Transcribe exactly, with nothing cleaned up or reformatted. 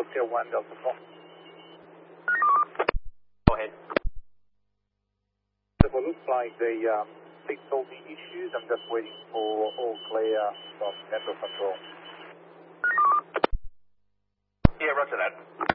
Hotel one Delta four. Go ahead. So it looks like the um, fixed all the issues. I'm just waiting for all clear from Central Control. Yeah, roger that.